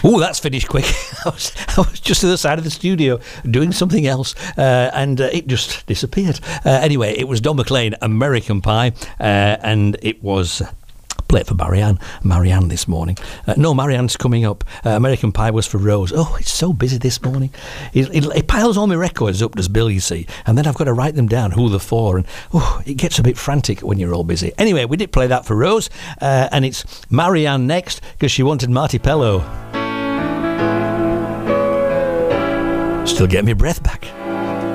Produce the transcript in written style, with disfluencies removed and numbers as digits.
Oh, that's finished quick. I was just to the side of the studio doing something else, and it just disappeared. Anyway, it was Don McLean, American Pie, and it was... play it for Marianne this morning. No, Marianne's coming up. American Pie was for Rose. Oh, it's so busy this morning. It piles all my records up, does Bill, you see, and then I've got to write them down, who they're for, and it gets a bit frantic when you're all busy. Anyway, we did play that for Rose, and it's Marianne next, because she wanted Marty Pello. Still getting my breath back.